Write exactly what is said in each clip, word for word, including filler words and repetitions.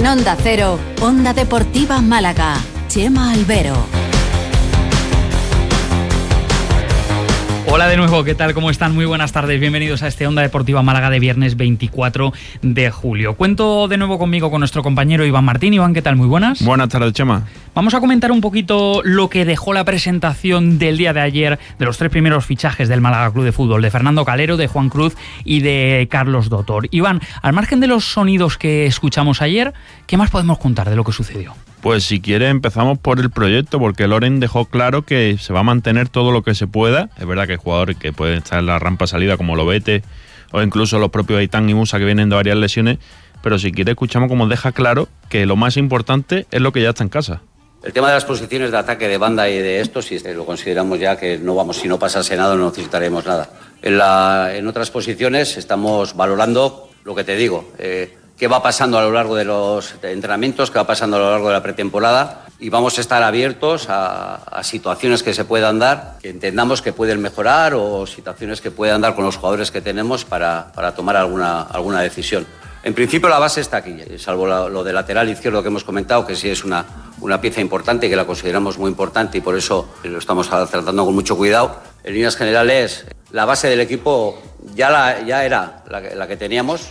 En Onda Cero, Onda Deportiva Málaga, Chema Albero. Hola de nuevo, ¿qué tal? ¿Cómo están? Muy buenas tardes, bienvenidos a este Onda Deportiva Málaga de viernes veinticuatro de julio. Cuento de nuevo conmigo con nuestro compañero Iván Martín. Iván, ¿qué tal? Muy buenas. Buenas tardes, Chema. Vamos a comentar un poquito lo que dejó la presentación del día de ayer de los tres primeros fichajes del Málaga Club de Fútbol, de Fernando Calero, de Juan Cruz y de Carlos Dotor. Iván, al margen de los sonidos que escuchamos ayer, ¿qué más podemos contar de lo que sucedió? Pues si quiere empezamos por el proyecto, porque Loren dejó claro que se va a mantener todo lo que se pueda. Es verdad que hay jugadores que pueden estar en la rampa salida como Lobete o incluso los propios Aitán y Musa que vienen de varias lesiones, pero si quiere escuchamos cómo deja claro que lo más importante es lo que ya está en casa. El tema de las posiciones de ataque de banda y de esto, si lo consideramos ya que no vamos, si no pasase nada no necesitaremos nada. En, la, en otras posiciones estamos valorando lo que te digo, eh, qué va pasando a lo largo de los entrenamientos, qué va pasando a lo largo de la pretemporada, y vamos a estar abiertos a, a situaciones que se puedan dar, que entendamos que pueden mejorar, o situaciones que puedan dar con los jugadores que tenemos para, para tomar alguna, alguna decisión. En principio la base está aquí, salvo la, lo de lateral izquierdo que hemos comentado, que sí es una, una pieza importante y que la consideramos muy importante y por eso lo estamos tratando con mucho cuidado. En líneas generales, la base del equipo ya, la, ya era la, la que teníamos.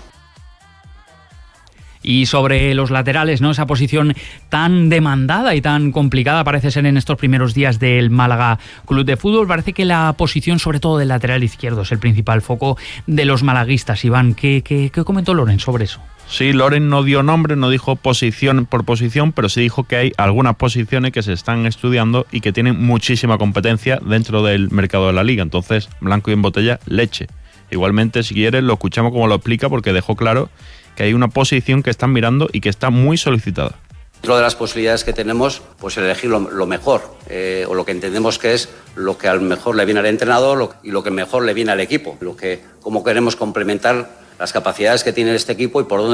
Y sobre los laterales, ¿no? Esa posición tan demandada y tan complicada parece ser en estos primeros días del Málaga Club de Fútbol. Parece que la posición, sobre todo del lateral izquierdo, es el principal foco de los malaguistas. Iván, ¿qué, qué, qué comentó Loren sobre eso? Sí, Loren no dio nombre, no dijo posición por posición, pero sí dijo que hay algunas posiciones que se están estudiando y que tienen muchísima competencia dentro del mercado de la liga. Entonces, blanco y en botella, leche. Igualmente, si quieres, lo escuchamos como lo explica, porque dejó claro que hay una posición que están mirando y que está muy solicitada. Dentro de las posibilidades que tenemos, pues elegir lo, lo mejor, eh, o lo que entendemos que es lo que al mejor le viene al entrenador lo, y lo que mejor le viene al equipo, lo que, cómo queremos complementar las capacidades que tiene este equipo y por dónde